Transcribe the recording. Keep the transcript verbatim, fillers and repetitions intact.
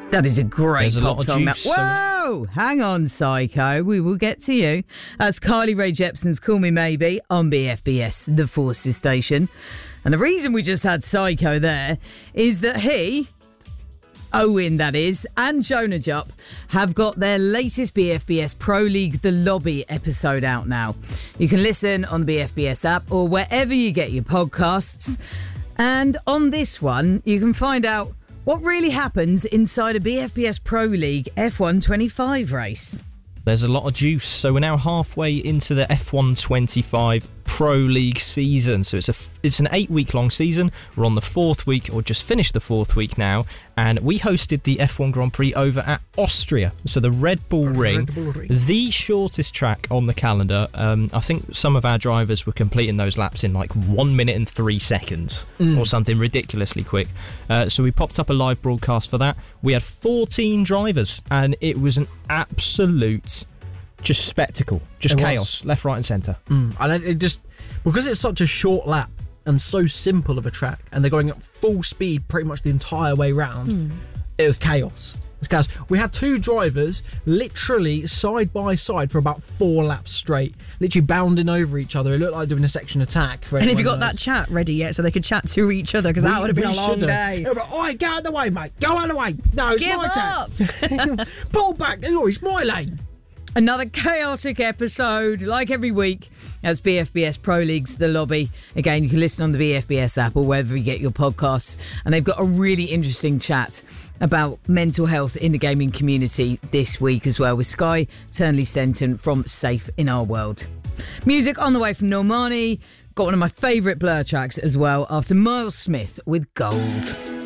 That is a great There's a pop lot of song. juice, That. Whoa! Hang on, Psycho. We will get to you. That's Kylie Rae Jepsen's Call Me Maybe on B F B S, the Forces station. And the reason we just had Psycho there is that he, Owen that is, and Jonah Jupp have got their latest B F B S Pro League The Lobby episode out now. You can listen on the B F B S app or wherever you get your podcasts. And on this one, you can find out what really happens inside a B F B S Pro League F one twenty-five race. There's a lot of juice. So we're now halfway into the F one twenty-five Pro League season. So it's a it's an eight week long season. We're on the fourth week, or just finished the fourth week now, and we hosted the F one Grand Prix over at Austria. So the Red Bull Ring, Red Bull Ring. the shortest track on the calendar. Um, I think some of our drivers were completing those laps in like one minute and three seconds Mm. or something ridiculously quick. Uh, so we popped up a live broadcast for that. We had fourteen drivers, and it was an absolute just spectacle, just It was. chaos, left, right, and centre. Mm. And it just, because it's such a short lap and so simple of a track, and they're going at full speed pretty much the entire way round, Mm. it was chaos. It was chaos. We had two drivers literally side by side for about four laps straight, literally bounding over each other. It looked like doing a section attack. for And have you anyone got else. that chat ready yet so they could chat to each other? Because that We- would have been we a long should've. day. They were like, "Oi, get out of the way, mate. Go out of the way. No, it's Give my up." turn. Pull back. Oh, it's my lane." Another chaotic episode, like every week, as B F B S Pro League's The Lobby. Again, you can listen on the B F B S app or wherever you get your podcasts. And they've got a really interesting chat about mental health in the gaming community this week as well, with Sky Turnley-Stenton from Safe in Our World. Music on the way from Normani. Got one of my favourite Blur tracks as well, after Miles Smith with Gold.